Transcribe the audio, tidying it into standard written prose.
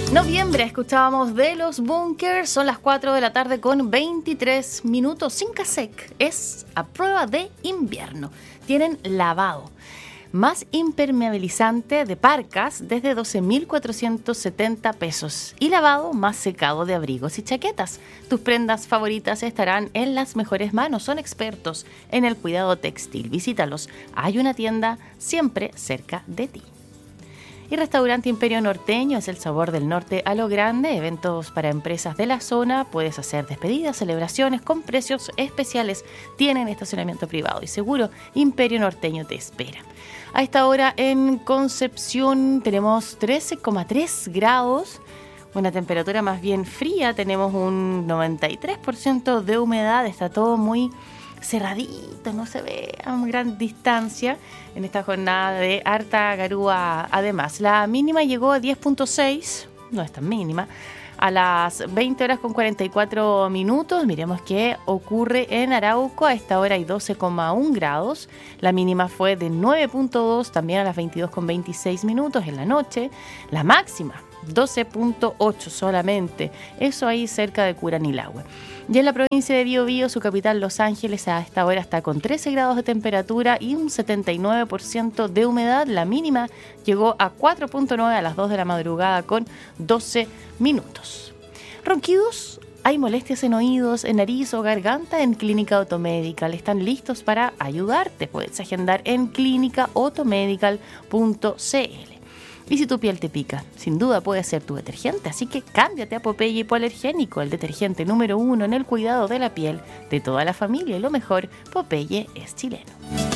Noviembre, escuchábamos de los Bunkers, son las 4 de la tarde con 23 minutos. Sincasec es a prueba de invierno. Tienen lavado más impermeabilizante de parcas desde 12.470 pesos y lavado más secado de abrigos y chaquetas. Tus prendas favoritas estarán en las mejores manos. Son expertos en el cuidado textil. Visítalos. Hay una tienda siempre cerca de ti. Y Restaurante Imperio Norteño es el sabor del norte a lo grande. Eventos para empresas de la zona. Puedes hacer despedidas, celebraciones con precios especiales. Tienen estacionamiento privado y seguro. Imperio Norteño te espera. A esta hora en Concepción tenemos 13,3 grados. Una temperatura más bien fría. Tenemos un 93% de humedad. Está todo muy cerradito, no se ve a gran distancia en esta jornada de harta garúa. Además, la mínima llegó a 10.6, no es tan mínima, a las 20 horas con 44 minutos. Miremos qué ocurre en Arauco. A esta hora hay 12,1 grados. La mínima fue de 9.2, también a las 22 con 26 minutos en la noche. La máxima, 12.8 solamente. Eso ahí cerca de Curanilahue. Y en la provincia de Biobío, su capital Los Ángeles, a esta hora está con 13 grados de temperatura y un 79% de humedad. La mínima llegó a 4.9 a las 2 de la madrugada con 12 minutos. ¿Ronquidos? ¿Hay molestias en oídos, en nariz o garganta? En Clínica Automedical están listos para ayudarte. Puedes agendar en clínicaautomedical.cl. Y si tu piel te pica, sin duda puede ser tu detergente, así que cámbiate a Popeye Hipoalergénico, el detergente número 1 en el cuidado de la piel de toda la familia. Y lo mejor, Popeye es chileno.